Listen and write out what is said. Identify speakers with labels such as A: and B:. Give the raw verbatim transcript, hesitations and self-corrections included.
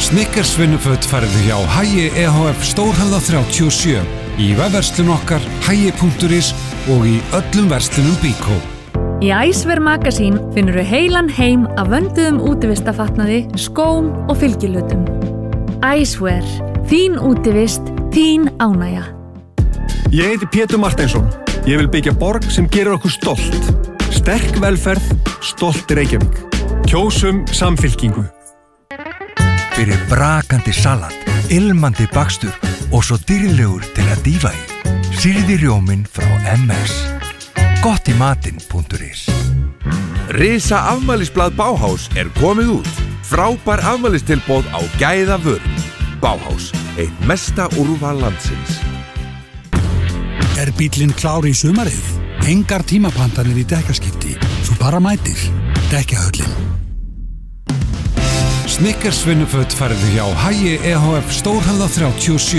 A: Snickers vinnuföt færðu hjá Hagi E H F Stórhöfða þrjátíu og sjö, í vefverslun okkar hagi punktur is og í öllum verslunum Byko.
B: Í Icewear Magazine finnur þú heilan heim af vönduðum útivistafatnaði, skóm og fylgilutum. Icewear, þín útivist, þín ánægja.
C: Ég heiti Pétur Marteinsson. Ég vil byggja borg sem gerir okkur stolt. Sterk velferð, stolt Reykjavík. Kjósum Samfylkingu.
D: Fyrir brakandi salat, ilmandi bakstur og svo dýrlegur til að dýfa í. Sýrði rjóminn frá M S. Gott í matinn punktur is.
E: Risa afmælisblað Bauhaus er komið út. Frábær afmælistilboð á gæða vörum. Bauhaus, eitt mesta úrval landsins.
F: Er bíllinn klár í sumarið? Engar tímapantanir í dekkaskipti. Þú bara mætir. Dekkjahöllin.
A: Snickers vinnuföt færðu hjá Hagi E H F Stórhöfða þrjátíu og sjö.